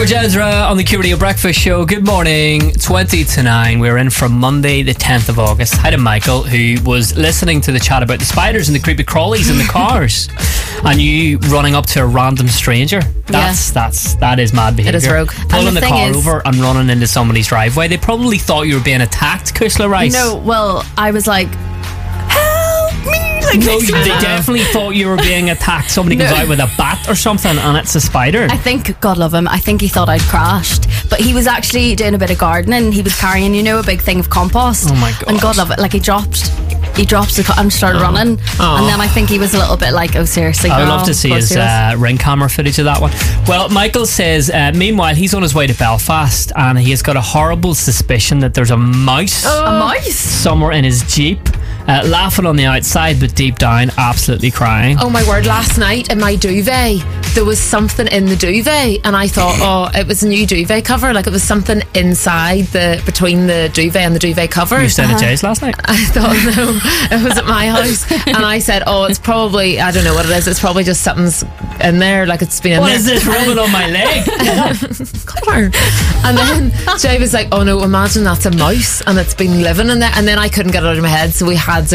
George Ezra on the Q Radio Breakfast Show. Good morning, 20 to 9. We're in from Monday the 10th of August. Hi to Michael, who was listening to the chat about the spiders and the creepy crawlies in the cars. And you running up to a random stranger. That is mad behaviour. It is rogue. Pulling the car over and running into somebody's driveway. They probably thought you were being attacked, Kushla Rice. No, well, I was like, help me! Like, no, they definitely thought you were being attacked. Somebody comes out with a bat or something and it's a spider. I think, God love him, I think he thought I'd crashed. But he was actually doing a bit of gardening. He was carrying, a big thing of compost. Oh my God. And God love it, like he dropped the and started running. And then I think he was a little bit like, oh seriously, I would love to see his ring camera footage of that one. Well, Michael says meanwhile he's on his way to Belfast and he has got a horrible suspicion that there's a mouse somewhere in his Jeep, laughing on the outside but deep down absolutely crying. Oh my word, last night in my duvet there was something in the duvet and I thought, it was a new duvet cover, like it was something inside between the duvet and the duvet cover. You were staying at Jay's last night? I thought, no, it was at my house and I said, it's probably, I don't know what it is, it's probably just something's in there, like it's been in what there. What is this rubbing on my leg? Colour. And then Jay was like, oh no, imagine that's a mouse and it's been living in there, and then I couldn't get it out of my head, so we had to